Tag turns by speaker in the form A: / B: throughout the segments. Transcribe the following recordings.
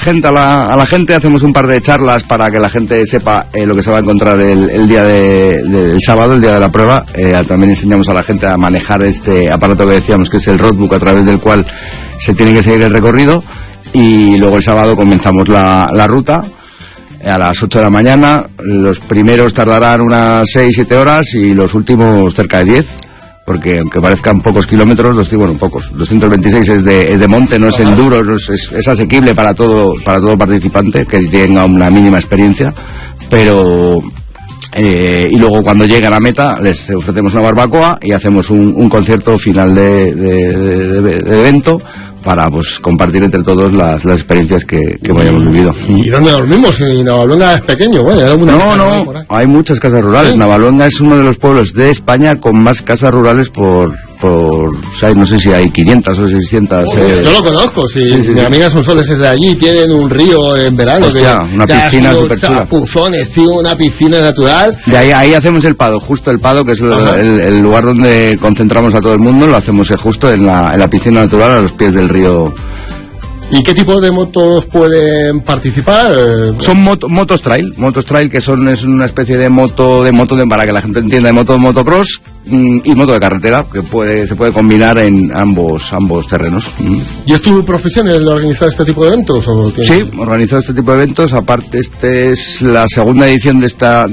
A: gente, a la gente hacemos un par de charlas para que la gente sepa lo que se va a encontrar el día del sábado, el día de la prueba. También enseñamos a la gente a manejar este aparato que decíamos que es el roadbook, a través del cual se tiene que seguir el recorrido. Y luego el sábado comenzamos la ruta a las 8 de la mañana. Los primeros tardarán unas 6-7 horas y los últimos cerca de 10, porque aunque parezcan pocos kilómetros, 226 es de monte, no es enduro, es asequible para todo participante que tenga una mínima experiencia, pero y luego cuando llegue a la meta les ofrecemos una barbacoa y hacemos un concierto final de evento para pues compartir entre todos las experiencias que hayamos vivido.
B: ¿Y dónde dormimos? Si Navaluenga es pequeño,
A: no, hay muchas casas rurales. ¿Sí? Navaluenga es uno de los pueblos de España con más casas rurales por o sea, no sé si hay 500 o 600.
B: Yo lo conozco, sí. Mi amiga Sonsoles es de allí, tienen un río en verano.
A: Hostia, una piscina súper chula.
B: Chapuzones, tío, una piscina natural.
A: De ahí hacemos el Pado, justo el Pado, que es el lugar donde concentramos a todo el mundo, lo hacemos justo en la piscina natural a los pies del río.
B: ¿Y qué tipo de motos pueden participar?
A: Son motos trail, que es una especie de moto para que la gente entienda, de motocross y moto de carretera, que se puede combinar en ambos terrenos.
B: ¿Y es tu profesión el organizar este tipo de eventos? ¿O qué?
A: Sí, organizo este tipo de eventos. Aparte, es la segunda edición de esta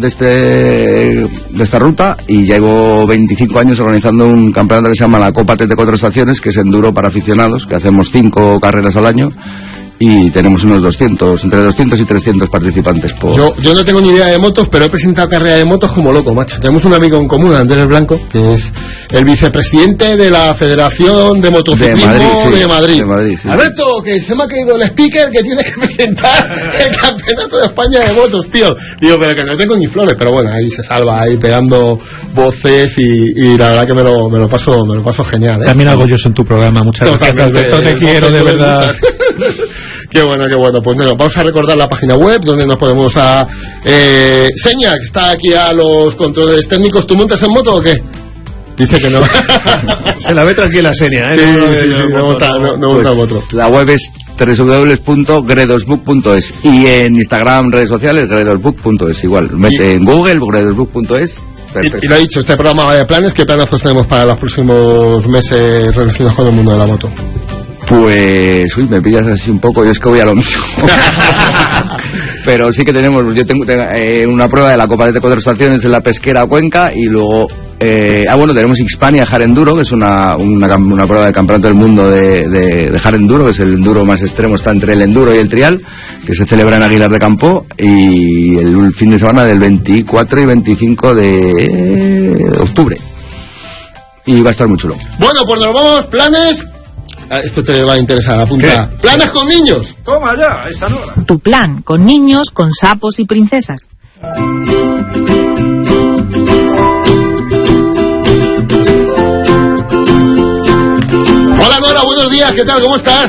A: ruta y llevo 25 años organizando un campeonato que se llama la Copa TT 4 Estaciones, que es enduro para aficionados, que hacemos 5 carreras al año. Y tenemos entre 200 y 300 participantes
B: Yo no tengo ni idea de motos, pero he presentado carrera de motos como loco, macho. Tenemos un amigo en común, Andrés Blanco, que es el vicepresidente de la Federación de Motociclismo de Madrid. Sí. Alberto, que se me ha caído el speaker que tiene que presentar el Campeonato de España de motos, tío. Digo, pero que no tengo ni flores, pero bueno, ahí se salva, ahí pegando voces y la verdad que me lo paso genial, ¿eh?
C: También hago yo eso en tu programa, muchas gracias, Alberto, te quiero, de verdad.
B: Qué bueno. Pues bueno, vamos a recordar la página web donde nos podemos Seña, que está aquí a los controles técnicos. ¿Tú montas en moto o qué? Dice que no.
C: Se la ve tranquila Seña, ¿eh?
B: Sí, no monta moto.
A: La web es www.gredosbook.es y en Instagram, redes sociales, gredosbook.es. Igual, mete en Google, gredosbook.es.
B: Y lo he dicho, este programa va de planes. ¿Qué planazos tenemos para los próximos meses relacionados con el mundo de la moto?
A: Pues, me pillas así un poco, yo es que voy a lo mío. Pero sí que yo tengo una prueba de la Copa de 4 Estaciones en la Pesquera Cuenca y luego, tenemos Hispania Hard Enduro, que es una prueba de campeonato del mundo de Hard Enduro, que es el enduro más extremo, está entre el enduro y el trial, que se celebra en Aguilar de Campo y el fin de semana del 24 y 25 de octubre. Y va a estar muy chulo.
B: Bueno, pues nos vamos, planes. Esto te va a interesar, apunta. ¿Qué? ¡Planes con niños!
D: Toma ya, esta hora.
E: Tu plan con niños, con sapos y princesas.
B: Hola Nora, buenos días, ¿qué tal? ¿Cómo estás?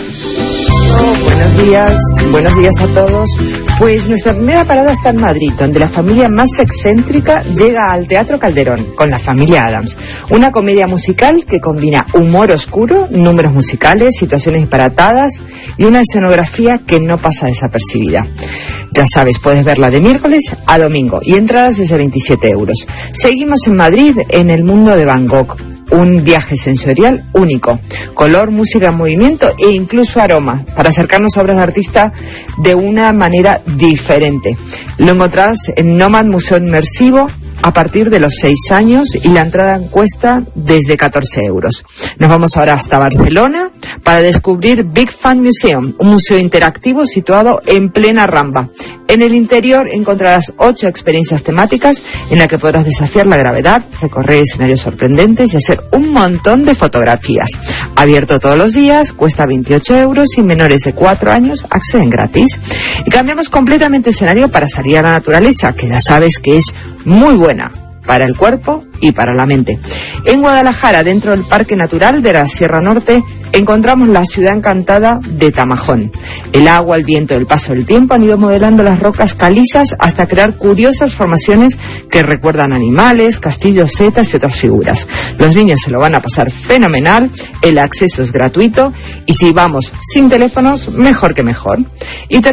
F: Buenos días a todos. Pues nuestra primera parada está en Madrid, donde la familia más excéntrica llega al Teatro Calderón, con la familia Adams. Una comedia musical que combina humor oscuro, números musicales, situaciones disparatadas y una escenografía que no pasa desapercibida. Ya sabes, puedes verla de miércoles a domingo y entradas desde 27 euros. Seguimos en Madrid, en el mundo de Van Gogh. Un viaje sensorial único, color, música en movimiento e incluso aroma, para acercarnos a obras de artista de una manera diferente. Lo encontrarás en Nomad Museo Inmersivo a partir de los 6 años y la entrada cuesta desde 14 euros. Nos vamos ahora hasta Barcelona para descubrir Big Fan Museum, un museo interactivo situado en plena Rambla. En el interior encontrarás 8 experiencias temáticas en las que podrás desafiar la gravedad, recorrer escenarios sorprendentes y hacer un montón de fotografías. Abierto todos los días, cuesta 28 euros y menores de 4 años acceden gratis. Y cambiamos completamente escenario para salir a la naturaleza, que ya sabes que es muy buena para el cuerpo y para la mente. En Guadalajara, dentro del Parque Natural de la Sierra Norte, encontramos la ciudad encantada de Tamajón. El agua, el viento y el paso del tiempo han ido modelando las rocas calizas hasta crear curiosas formaciones que recuerdan animales, castillos, setas y otras figuras. Los niños se lo van a pasar fenomenal, el acceso es gratuito y si vamos sin teléfonos, mejor que mejor. Y